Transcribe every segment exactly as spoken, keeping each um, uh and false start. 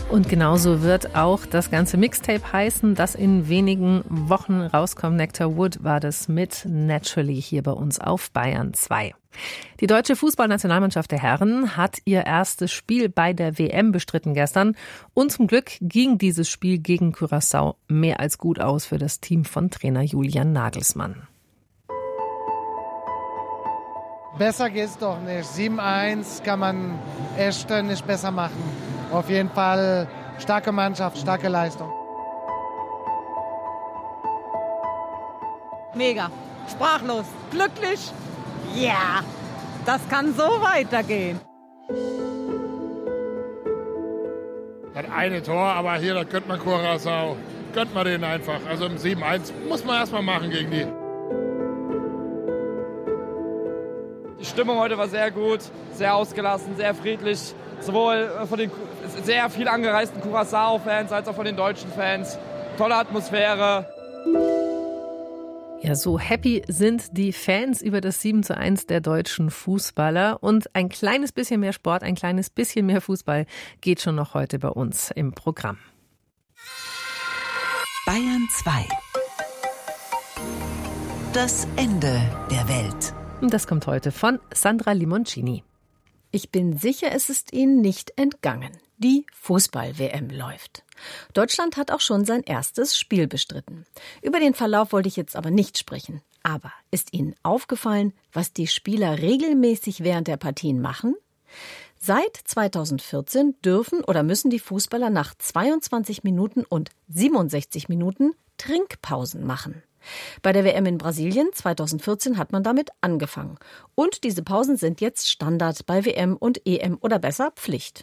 Und genauso wird auch das ganze Mixtape heißen, das in wenigen Wochen rauskommt. Nectar Wood war das mit Naturally hier bei uns auf Bayern zwei. Die deutsche Fußballnationalmannschaft der Herren hat ihr erstes Spiel bei der W M bestritten gestern. Und zum Glück ging dieses Spiel gegen Curaçao mehr als gut aus für das Team von Trainer Julian Nagelsmann. Besser geht's doch nicht. sieben eins kann man echt nicht besser machen. Auf jeden Fall starke Mannschaft, starke Leistung. Mega. Sprachlos. Glücklich. Ja. Yeah. Das kann so weitergehen. Das eine Tor, aber hier, das könnte man Curaçao. Könnte man den einfach. Also im sieben eins muss man erstmal machen gegen die. Die Stimmung heute war sehr gut, sehr ausgelassen, sehr friedlich. Sowohl von den sehr viel angereisten Curaçao-Fans als auch von den deutschen Fans. Tolle Atmosphäre. Ja, so happy sind die Fans über das sieben zu eins der deutschen Fußballer. Und ein kleines bisschen mehr Sport, ein kleines bisschen mehr Fußball geht schon noch heute bei uns im Programm. Bayern zwei. Das Ende der Welt. Und das kommt heute von Sandra Limoncini. Ich bin sicher, es ist Ihnen nicht entgangen. Die Fußball-W M läuft. Deutschland hat auch schon sein erstes Spiel bestritten. Über den Verlauf wollte ich jetzt aber nicht sprechen. Aber ist Ihnen aufgefallen, was die Spieler regelmäßig während der Partien machen? Seit zweitausendvierzehn dürfen oder müssen die Fußballer nach zweiundzwanzig Minuten und siebenundsechzig Minuten Trinkpausen machen. Bei der W M in Brasilien zweitausendvierzehn hat man damit angefangen. Und diese Pausen sind jetzt Standard bei W M und E M oder besser Pflicht.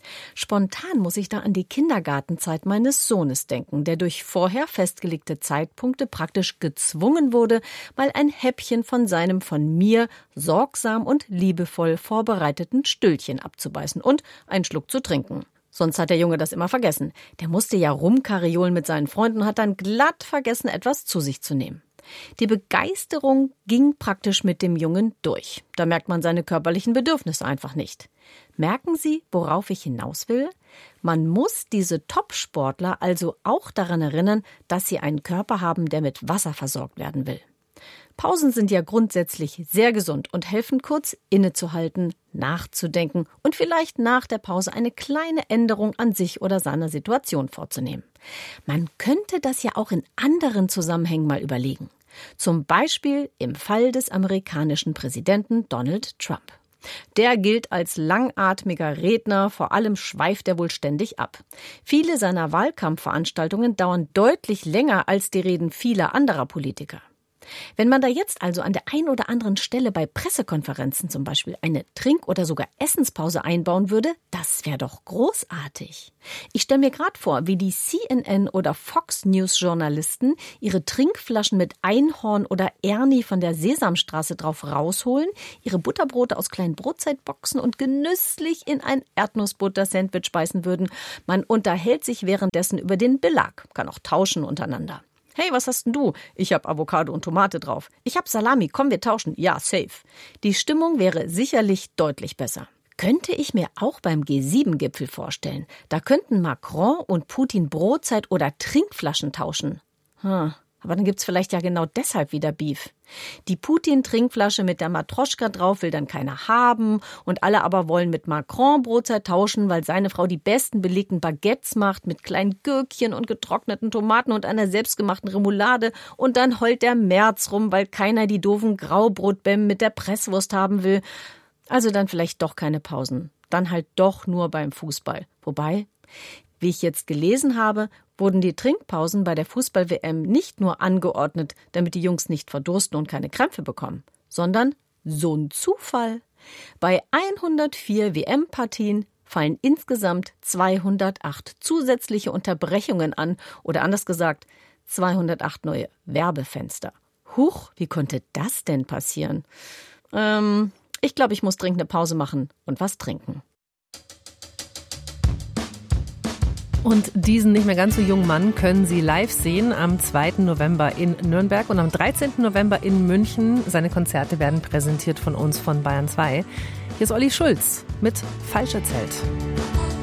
Spontan muss ich da an die Kindergartenzeit meines Sohnes denken, der durch vorher festgelegte Zeitpunkte praktisch gezwungen wurde, mal ein Häppchen von seinem von mir sorgsam und liebevoll vorbereiteten Stüllchen abzubeißen und einen Schluck zu trinken. Sonst hat der Junge das immer vergessen. Der musste ja rumkariolen mit seinen Freunden und hat dann glatt vergessen, etwas zu sich zu nehmen. Die Begeisterung ging praktisch mit dem Jungen durch. Da merkt man seine körperlichen Bedürfnisse einfach nicht. Merken Sie, worauf ich hinaus will? Man muss diese Top-Sportler also auch daran erinnern, dass sie einen Körper haben, der mit Wasser versorgt werden will. Pausen sind ja grundsätzlich sehr gesund und helfen kurz innezuhalten, nachzudenken und vielleicht nach der Pause eine kleine Änderung an sich oder seiner Situation vorzunehmen. Man könnte das ja auch in anderen Zusammenhängen mal überlegen. Zum Beispiel im Fall des amerikanischen Präsidenten Donald Trump. Der gilt als langatmiger Redner, vor allem schweift er wohl ständig ab. Viele seiner Wahlkampfveranstaltungen dauern deutlich länger als die Reden vieler anderer Politiker. Wenn man da jetzt also an der einen oder anderen Stelle bei Pressekonferenzen zum Beispiel eine Trink- oder sogar Essenspause einbauen würde, das wäre doch großartig. Ich stelle mir gerade vor, wie die C N N oder Fox News Journalisten ihre Trinkflaschen mit Einhorn oder Ernie von der Sesamstraße drauf rausholen, ihre Butterbrote aus kleinen Brotzeitboxen und genüsslich in ein Erdnussbutter-Sandwich beißen würden. Man unterhält sich währenddessen über den Belag, kann auch tauschen untereinander. Hey, was hast denn du? Ich hab Avocado und Tomate drauf. Ich hab Salami, komm, wir tauschen. Ja, safe. Die Stimmung wäre sicherlich deutlich besser. Könnte ich mir auch beim G sieben Gipfel vorstellen. Da könnten Macron und Putin Brotzeit oder Trinkflaschen tauschen. Hm. Aber dann gibt's vielleicht ja genau deshalb wieder Beef. Die Putin-Trinkflasche mit der Matroschka drauf will dann keiner haben und alle aber wollen mit Macron Brotzeit tauschen, weil seine Frau die besten belegten Baguettes macht mit kleinen Gürkchen und getrockneten Tomaten und einer selbstgemachten Remoulade und dann heult der Merz rum, weil keiner die doofen Graubrotbämmen mit der Presswurst haben will. Also dann vielleicht doch keine Pausen. Dann halt doch nur beim Fußball. Wobei, wie ich jetzt gelesen habe, wurden die Trinkpausen bei der Fußball-W M nicht nur angeordnet, damit die Jungs nicht verdursten und keine Krämpfe bekommen, sondern so ein Zufall. Bei hundertvier W M-Partien fallen insgesamt zweihundertacht zusätzliche Unterbrechungen an oder anders gesagt zweihundertacht neue Werbefenster. Huch, wie konnte das denn passieren? Ähm, ich glaube, ich muss dringend eine Pause machen und was trinken. Und diesen nicht mehr ganz so jungen Mann können Sie live sehen am zweiten November in Nürnberg und am dreizehnten November in München. Seine Konzerte werden präsentiert von uns von Bayern zwei. Hier ist Olli Schulz mit Falsch erzählt.